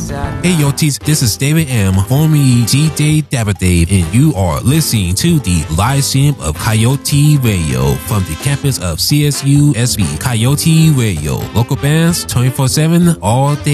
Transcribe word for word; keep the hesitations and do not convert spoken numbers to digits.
Hey yo T's, this is David M, formerly G J Dapper Dave, and you are listening to the live stream of Coyote Radio from the campus of C S U S B. Coyote Radio, local bands twenty-four seven all day.